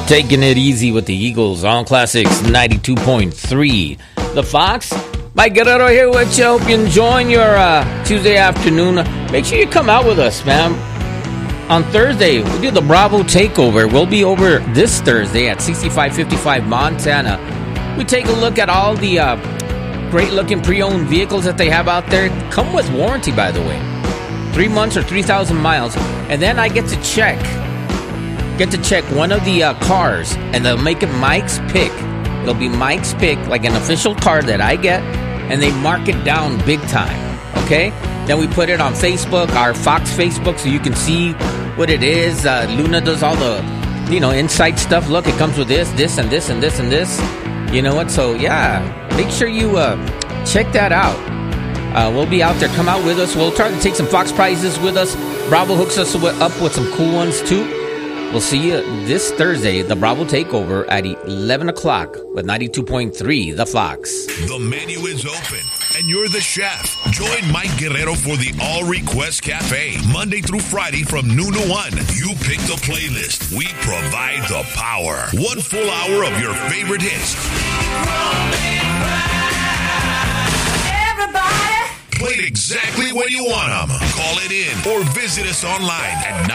Taking it easy with the Eagles on Classics 92.3. The Fox, Mike Guerrero here with you. Hope you're enjoying your Tuesday afternoon. Make sure you come out with us, man. On Thursday, we do the Bravo Takeover. We'll be over this Thursday at 6555 Montana. We take a look at all the great-looking pre-owned vehicles that they have out there. Come with warranty, by the way. 3 months or 3,000 miles. And then I get to check one of the cars, and they'll make it Mike's Pick. It'll be Mike's Pick, like an official car that I get, and they mark it down big time, okay? Then we put it on Facebook, our Fox Facebook, so you can see what it is. Luna does all the, inside stuff. Look, it comes with this, and this, and this, and this. You know what? So, yeah, make sure you check that out. We'll be out there. Come out with us. We'll try to take some Fox prizes with us. Bravo hooks us up with some cool ones, too. We'll see you this Thursday, the Bravo Takeover at 11 o'clock with 92.3 The Fox. The menu is open, and you're the chef. Join Mike Guerrero for the All Request Cafe, Monday through Friday from noon to 1. You pick the playlist. We provide the power. 1 full hour of your favorite hits. Played exactly when you want them. Call it in or visit us online at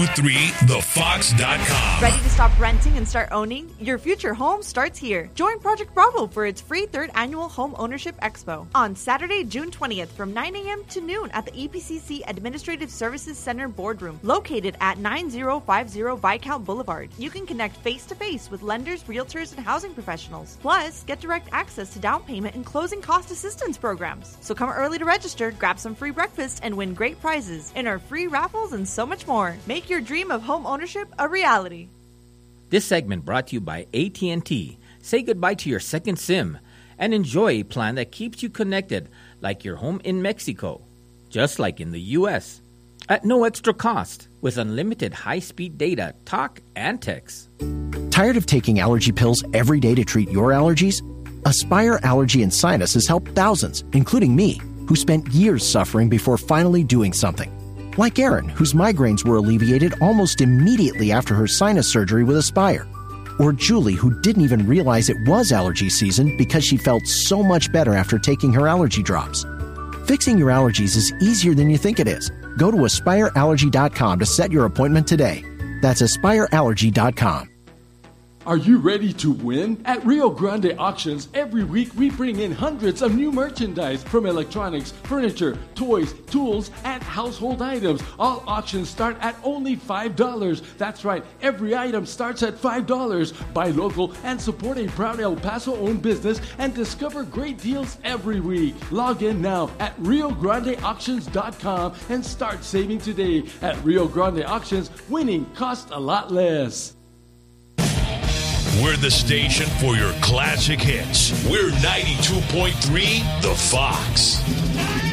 923thefox.com. Ready to stop renting and start owning? Your future home starts here. Join Project Bravo for its free 3rd annual Home Ownership Expo on Saturday, June 20th from 9 a.m. to noon at the EPCC Administrative Services Center Boardroom, located at 9050 Viscount Boulevard. You can connect face-to-face with lenders, realtors, and housing professionals. Plus, get direct access to down payment and closing cost assistance programs. So come early to register, grab some free breakfast, and win great prizes in our free raffles and so much more. Make your dream of home ownership a reality. This segment brought to you by AT&T. Say goodbye to your second SIM and enjoy a plan that keeps you connected like your home in Mexico, just like in the U.S., at no extra cost with unlimited high-speed data, talk, and text. Tired of taking allergy pills every day to treat your allergies? Aspire Allergy and Sinus has helped thousands, including me, who spent years suffering before finally doing something. Like Erin, whose migraines were alleviated almost immediately after her sinus surgery with Aspire. Or Julie, who didn't even realize it was allergy season because she felt so much better after taking her allergy drops. Fixing your allergies is easier than you think it is. Go to AspireAllergy.com to set your appointment today. That's AspireAllergy.com. Are you ready to win? At Rio Grande Auctions, every week we bring in hundreds of new merchandise from electronics, furniture, toys, tools, and household items. All auctions start at only $5. That's right, every item starts at $5. Buy local and support a proud El Paso-owned business and discover great deals every week. Log in now at RioGrandeAuctions.com and start saving today. At Rio Grande Auctions, winning costs a lot less. We're the station for your classic hits. We're 92.3 The Fox.